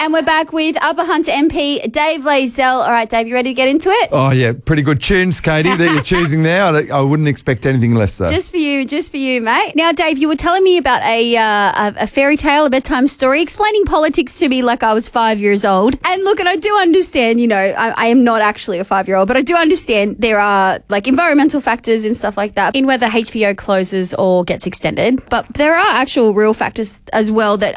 And we're back with Upper Hunter MP Dave Lazell. All right, Dave, you ready to get into it? Oh, yeah. Pretty good tunes, Katie, that you're choosing there. I wouldn't expect anything less, though. Just for you, mate. Now, Dave, you were telling me about a fairy tale, a bedtime story, explaining politics to me like I was 5 years old. And look, and I do understand, I am not actually a 5-year-old, but I do understand there are like environmental factors and stuff like that in whether HVO closes or gets extended. But there are actual real factors as well that,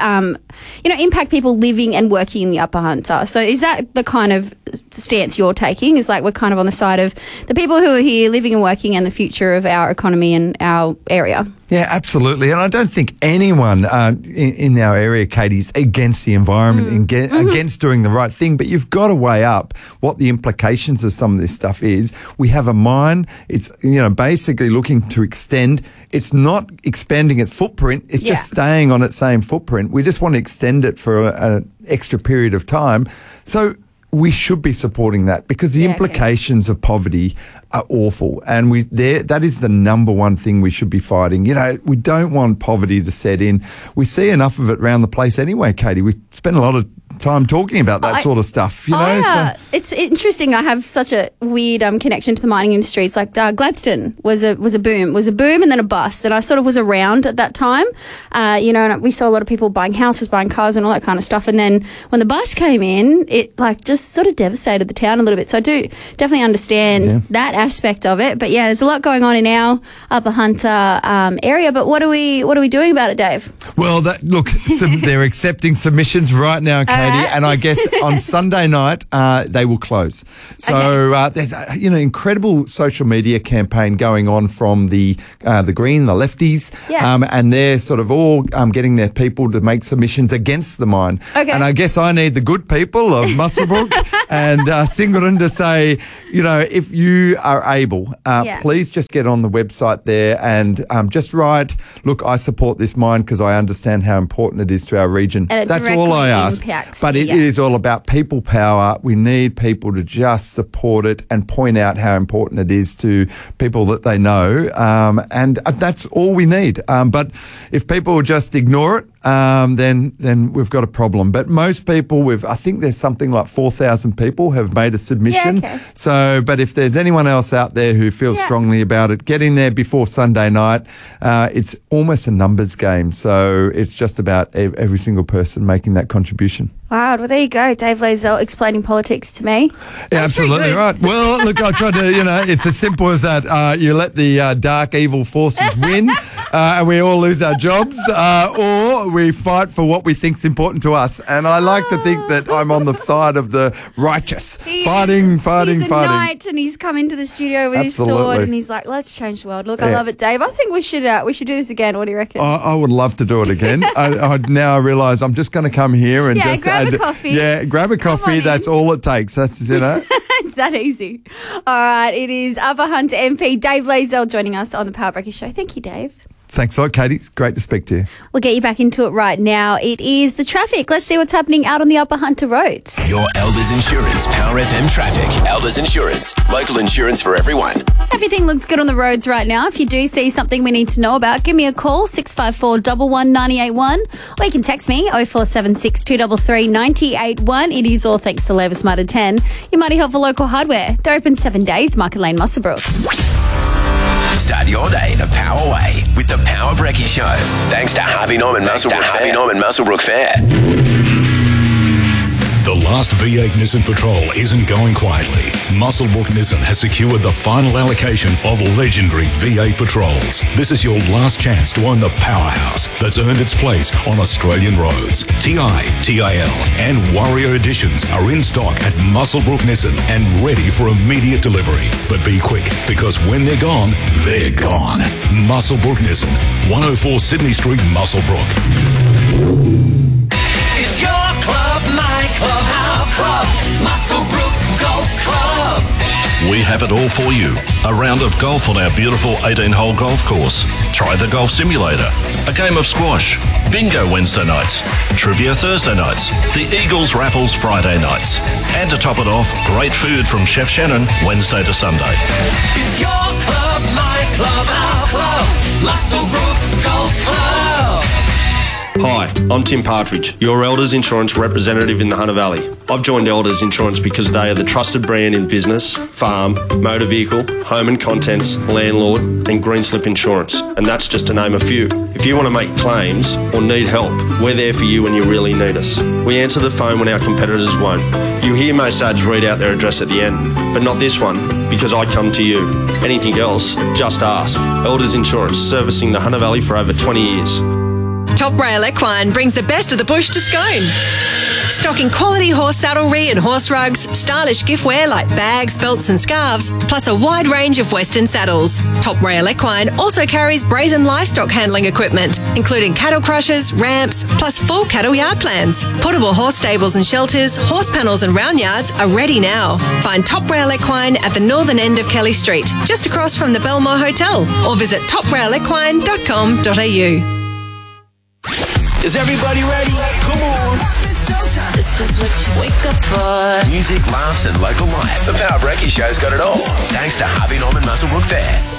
impact people living and working in the Upper Hunter. So is that the kind of stance you're taking? Is like we're kind of on the side of the people who are here living and working and the future of our economy and our area? Yeah, absolutely. And I don't think anyone in our area, Katie's against the environment and against doing the right thing. But you've got to weigh up what the implications of some of this stuff is. We have a mine. It's, basically looking to extend. It's not expanding its footprint. It's just staying on its same footprint. We just want to extend it for an extra period of time. So we should be supporting that because the implications of poverty are awful. And that is the number one thing we should be fighting. We don't want poverty to set in. We see enough of it around the place anyway, Katie. We spend a lot of time talking about that sort of stuff, So. It's interesting. I have such a weird connection to the mining industry. It's like Gladstone was a boom and then a bust. And I sort of was around at that time, and we saw a lot of people buying houses, buying cars and all that kind of stuff. And then when the bust came in, it just sort of devastated the town a little bit. So I do definitely understand that aspect of it. But yeah, there's a lot going on in our Upper Hunter area. But what are we doing about it, Dave? Well, they're accepting submissions right now, Katie. And I guess on Sunday night, they will close. So there's an incredible social media campaign going on from the Green, the lefties, and they're sort of all getting their people to make submissions against the mine. Okay. And I guess I need the good people of Muswellbrook and Singleton to say, if you are able, please just get on the website there and just write, look, I support this mine because I understand how important it is to our region. And that's all I ask. But it is all about people power. We need people to just support it and point out how important it is to people that they know. And that's all we need. But if people just ignore it, then we've got a problem. But most people, I think there's something like 4,000 people have made a submission. Yeah, okay. So, but if there's anyone else out there who feels strongly about it, get in there before Sunday night. It's almost a numbers game. So it's just about every single person making that contribution. Wow, well, there you go. Dave Lazell explaining politics to me. Yeah, absolutely right. Well, look, I tried to, it's as simple as that. You let the dark, evil forces win and we all lose our jobs, or we fight for what we think's important to us. And I like to think that I'm on the side of the righteous, fighting. He's a knight and he's come into the studio with his sword and he's like, let's change the world. Look, I love it, Dave. I think we should do this again. What do you reckon? I would love to do it again. I now realise I'm just going to come here and grab a coffee. Yeah, grab a coffee. That's all it takes. That's, It's that easy. All right, it is Upper Hunter MP Dave Lazell joining us on the Power Breakfast Show. Thank you, Dave. Thanks a lot, Katie. It's great to speak to you. We'll get you back into it right now. It is the traffic. Let's see what's happening out on the Upper Hunter roads. Your Elders Insurance Power FM traffic. Elders Insurance. Local insurance for everyone. Everything looks good on the roads right now. If you do see something we need to know about, give me a call, 654 119 981, or you can text me, 0476 233 981. It is all thanks to Labour Smarter 10, your mighty helpful local hardware. They're open 7 days, Market Lane, Muswellbrook. Start your day the power way with the Power Brekkie Show. Thanks to Harvey Norman Muswellbrook Fair. The last V8 Nissan Patrol isn't going quietly. Muswellbrook Nissan has secured the final allocation of legendary V8 Patrols. This is your last chance to own the powerhouse that's earned its place on Australian roads. TI, TIL and Warrior editions are in stock at Muswellbrook Nissan and ready for immediate delivery. But be quick, because when they're gone, they're gone. Muswellbrook Nissan, 104 Sydney Street, Muswellbrook. It's your club, my club, our club, Muswellbrook Golf Club. We have it all for you. A round of golf on our beautiful 18-hole golf course. Try the golf simulator. A game of squash. Bingo Wednesday nights. Trivia Thursday nights. The Eagles Raffles Friday nights. And to top it off, great food from Chef Shannon Wednesday to Sunday. It's your club, my club, our club, Muswellbrook Golf Club. Hi, I'm Tim Partridge, your Elders Insurance representative in the Hunter Valley. I've joined Elders Insurance because they are the trusted brand in business, farm, motor vehicle, home and contents, landlord and green slip insurance. And that's just to name a few. If you want to make claims or need help, we're there for you when you really need us. We answer the phone when our competitors won't. You hear most ads read out their address at the end, but not this one, because I come to you. Anything else, just ask. Elders Insurance, servicing the Hunter Valley for over 20 years. Top Rail Equine brings the best of the bush to Scone. Stocking quality horse saddlery and horse rugs, stylish giftware like bags, belts and scarves, plus a wide range of Western saddles. Top Rail Equine also carries brazen livestock handling equipment, including cattle crushers, ramps, plus full cattle yard plans. Portable horse stables and shelters, horse panels and round yards are ready now. Find Top Rail Equine at the northern end of Kelly Street, just across from the Belmore Hotel, or visit toprailequine.com.au. Is everybody ready? Come on. This is what you wake up for. Music, laughs, and local life. The Power Brekkie Show's got it all. Thanks to Harvey Norman Muswellbrook Fair.